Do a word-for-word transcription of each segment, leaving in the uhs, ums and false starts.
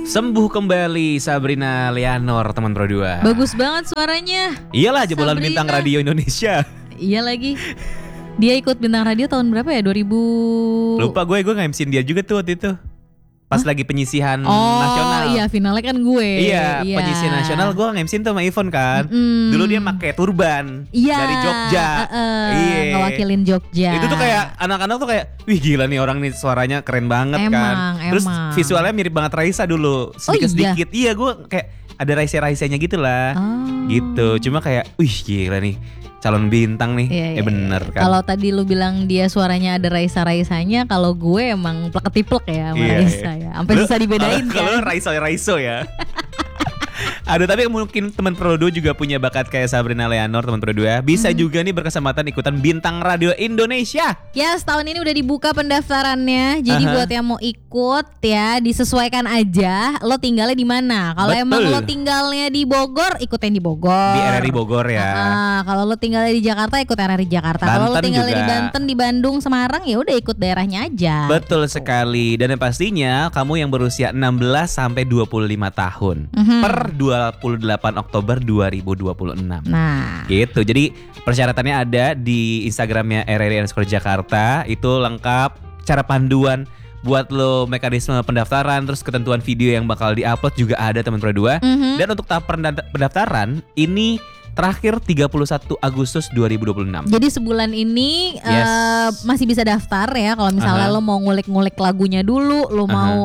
Sembuh kembali Sabrina Leanor, teman Pro dua. Bagus banget suaranya. Iyalah, jebolan Sabrina. bintang radio Indonesia. Iya lagi. Dia ikut bintang radio tahun berapa ya? dua ribu Lupa gue, gue nge-M C-in dia juga tuh waktu itu. Pas Hah? lagi penyisihan oh, nasional. Oh iya, finalnya kan gue. Iya, iya. Penyisihan nasional gue nge-M C-in tuh sama Ivon kan. Mm-mm. Dulu dia pakai turban iya, dari Jogja. Uh, uh, iya. Ngewakilin Jogja. Itu tuh kayak anak-anak tuh kayak, wih gila nih orang nih suaranya keren banget emang, kan. Terus emang. visualnya mirip banget Raisa dulu. Sedikit-sedikit. Oh, iya, iya gue kayak ada Raisa-Raisanya gitu lah. Oh. Gitu. Cuma kayak, wih gila nih. Calon bintang nih, iya, ya bener kan. Kalau tadi lu bilang dia suaranya ada Raisa-Raisanya, kalau gue emang plek-ketiplek ya sama iya, Raisa iya. ya. Sampai susah dibedain kan. Kalau Raiso-Raiso ya. Ada, tapi mungkin teman Pro dua juga punya bakat kayak Sabrina Leanor, teman Pro dua. Bisa hmm. juga nih berkesempatan ikutan Bintang Radio Indonesia. Ya, setahun ini udah dibuka pendaftarannya. Jadi uh-huh. buat yang mau ikut ya, disesuaikan aja lo tinggalnya di mana. Kalau emang lo tinggalnya di Bogor, ikutin di Bogor. Di R R I Bogor ya. Uh-huh. Kalau lo tinggalnya di Jakarta, ikut R R I Jakarta. Kalau lo tinggalnya juga di Banten, di Bandung, Semarang, ya udah ikut daerahnya aja. Betul sekali. Dan yang pastinya kamu yang berusia enam belas sampai dua puluh lima tahun uh-huh. per dua puluh delapan Oktober dua ribu dua puluh enam. Nah, gitu. Jadi persyaratannya ada di Instagramnya R R I underscore Jakarta. Itu lengkap, cara panduan buat lo mekanisme pendaftaran, terus ketentuan video yang bakal diupload juga ada, teman Pro dua. Mm-hmm. Dan untuk tahap pendaftaran ini terakhir tiga puluh satu Agustus dua ribu dua puluh enam. Jadi sebulan ini yes. uh, masih bisa daftar ya. Kalau misalnya uh-huh. lo mau ngulik-ngulik lagunya dulu, lo uh-huh. mau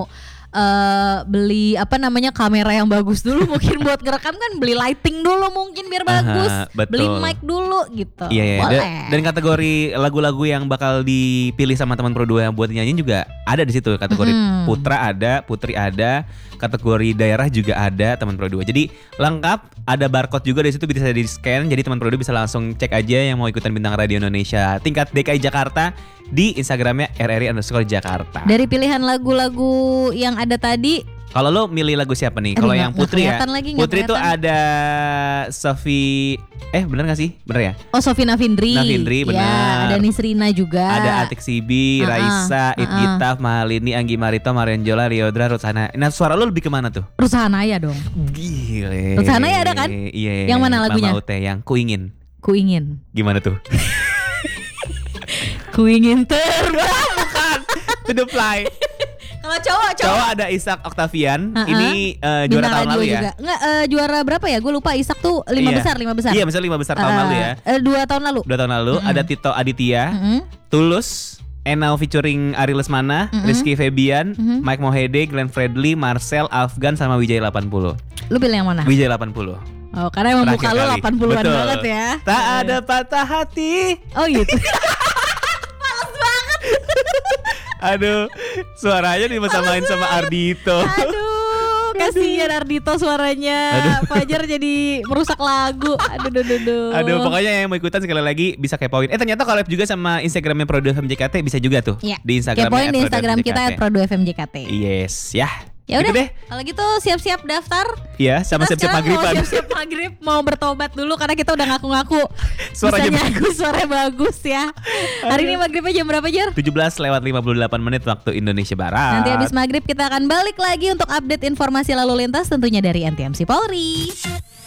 Uh, beli apa namanya kamera yang bagus dulu mungkin buat ngerekam kan, beli lighting dulu mungkin biar bagus, Aha, beli mic dulu gitu. Iya, iya. Boleh. Dan, dan kategori lagu-lagu yang bakal dipilih sama teman Pro dua yang buat nyanyiin juga ada di situ. Kategori hmm. putra ada, putri ada, kategori daerah juga ada, teman Pro dua. Jadi lengkap, ada barcode juga di situ bisa di scan. Jadi teman Pro dua bisa langsung cek aja yang mau ikutan Bintang Radio Indonesia tingkat D K I Jakarta di Instagramnya R R I underscore Jakarta. Dari pilihan lagu-lagu yang ada tadi, kalau lo milih lagu siapa nih? Kalau yang Putri ya, lagi, Putri itu ada Sofi, eh bener gak sih? Bener ya? Oh, Sofi Navindri. Navindri, benar. Ya, ada Nisrina juga. Ada Atik Sibi, uh-uh, Raisa, uh-uh. Itgitaf, Mahalini, Anggi Marito, Marianjola, Riodra, Rutsana. Nah, suara lo lebih kemana tuh? Rushanaya dong. Gile. Rushanaya ada kan? Iya. Yang mana lagunya? Mama Ute, yang Ku Ingin. Ku Ingin. Gimana tuh? Ku ingin terbang. Bukan. To the fly. Kalau cowok, cowok Cowok ada Ishak Octavian. Uh-uh. Ini uh, juara Bintang tahun lalu ya. Juga. Nggak, uh, juara berapa ya? Gue lupa. Ishak tuh lima iya. besar, lima besar. Iya, misalnya lima besar tahun uh, lalu ya. Uh, dua tahun lalu. Dua tahun lalu. Mm-hmm. Ada Tito Aditya, mm-hmm. Tulus, Enau featuring Ari Lesmana, mm-hmm. Rizky Febian, mm-hmm. Mike Mohede, Glenn Fredly, Marcel, Afgan, sama Wijay delapan puluh. Lu pilih yang mana? Wijay delapan puluh. Oh, karena emang muka lu delapan puluhan Betul. banget ya. Tak ada patah hati. Oh gitu. Aduh, suaranya dimasamain sama Ardito. Aduh, kasihan Ardito suaranya. Aduh. Fajar jadi merusak lagu. Aduh, aduh, aduh, aduh. Aduh, pokoknya yang mau ikutan sekali lagi bisa kepoin. Eh ternyata collab juga sama Instagramnya Pro dua F M J K T bisa juga tuh. Ya. Di Instagramnya. Kepoin di Instagram kita at Pro dua F M J K T. Yes, ya. Ya gitu udah, deh. Kalau gitu siap-siap daftar. Iya, sama siap-siap maghriban. Mau siap-siap maghrib, mau bertobat dulu karena kita udah ngaku-ngaku suaranya bagus, suaranya bagus ya. Hari ini maghribnya jam berapa, Jar? tujuh belas lewat lima puluh delapan menit waktu Indonesia Barat. Nanti habis maghrib kita akan balik lagi untuk update informasi lalu lintas tentunya dari N T M C Polri.